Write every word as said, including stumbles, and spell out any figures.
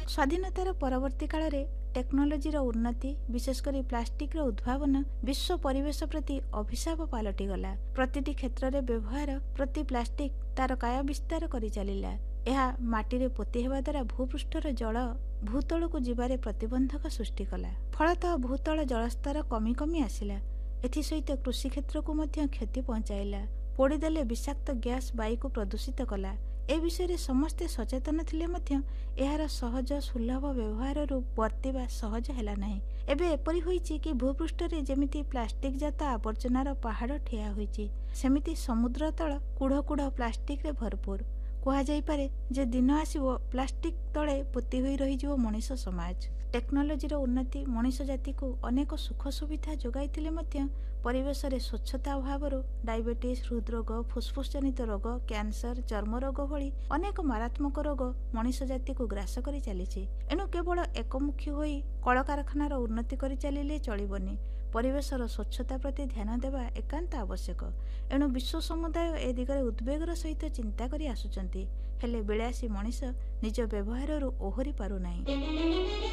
ସ୍ୱାଧୀନତାର ପରବର୍ତ୍ତୀ କାଳରେ ଟେକ୍ନୋଲୋଜିର ଉନ୍ନତି, ବିଶେଷ କରି ପ୍ଲାଷ୍ଟିକର ଉଦ୍ଭାବନ ବିଶ୍ୱ ପରିବେଶ ପ୍ରତି ଅଭିଶାପ ପାଲଟିଗଲା। ପ୍ରତିଟି କ୍ଷେତ୍ରରେ ବ୍ୟବହାର ପ୍ରତି ପ୍ଲାଷ୍ଟିକ ତାର କାୟ ବିସ୍ତାର କରି ଚାଲିଲା। ଏହା ମାଟିରେ ପୋତି ହେବା ଦ୍ୱାରା ଭୂପୃଷ୍ଠର ଜଳ ଭୂତଳକୁ ଯିବାରେ ପ୍ରତିବନ୍ଧକ ସୃଷ୍ଟି କଲା। ଫଳତଃ ଭୂତଳ ଜଳସ୍ତର କମି କମି ଆସିଲା। ଏଥିସହିତ କୃଷି କ୍ଷେତ୍ରକୁ ମଧ୍ୟ କ୍ଷତି ପହଞ୍ଚାଇଲା। ପୋଡ଼ିଦେଲେ ବିଷାକ୍ତ ଗ୍ୟାସ୍ ବାୟୁକୁ ପ୍ରଦୂଷିତ କଲା। ଏ ବିଷୟରେ ସମସ୍ତେ ସଚେତନ ଥିଲେ ମଧ୍ୟ ଏହାର ସହଜ ସୁଲଭ ବ୍ୟବହାରରୁ ବର୍ତ୍ତିବା ସହଜ ହେଲା ନାହିଁ। ଏବେ ଏପରି ହୋଇଛି କି ଭୂପୃଷ୍ଠରେ ଯେମିତି ପ୍ଲାଷ୍ଟିକ ଜାତ ଆବର୍ଜନାର ପାହାଡ଼ ଠିଆ ହୋଇଛି, ସେମିତି ସମୁଦ୍ର ତଳ କୁଢ଼ କୁଢ଼ ପ୍ଲାଷ୍ଟିକରେ ଭରପୁର। କୁହାଯାଇପାରେ ଯେ ଦିନ ଆସିବ ପ୍ଲାଷ୍ଟିକ ତଳେ ପୋତି ହୋଇ ରହିଯିବ ମଣିଷ ସମାଜ। ଟେକ୍ନୋଲୋଜିର ଉନ୍ନତି ମଣିଷ ଜାତିକୁ ଅନେକ ସୁଖ ସୁବିଧା ଯୋଗାଇଥିଲେ ମଧ୍ୟ ପରିବେଶରେ ସ୍ୱଚ୍ଛତା ଅଭାବରୁ ଡାଇବେଟିସ୍, ହୃଦରୋଗ, ଫୁସ୍ଫୁସ୍ ଜନିତ ରୋଗ, କ୍ୟାନ୍ସର, ଚର୍ମରୋଗ ଭଳି ଅନେକ ମାରାତ୍ମକ ରୋଗ ମଣିଷ ଜାତିକୁ ଗ୍ରାସ କରି ଚାଲିଛି। ଏଣୁ କେବଳ ଏକମୁଖୀ ହୋଇ କଳକାରଖାନାର ଉନ୍ନତି କରି ଚାଲିଲେ ଚଳିବନି। ପରିବେଶର ସ୍ୱଚ୍ଛତା ପ୍ରତି ଧ୍ୟାନ ଦେବା ଏକାନ୍ତ ଆବଶ୍ୟକ। ଏଣୁ ବିଶ୍ୱ ସମୁଦାୟ ଏ ଦିଗରେ ଉଦ୍ବେଗର ସହିତ ଚିନ୍ତା କରି ଆସୁଛନ୍ତି। ହେଲେ ବିଳାସୀ ମଣିଷ ନିଜ ବ୍ୟବହାରରୁ ଓହରି ପାରୁନାହିଁ।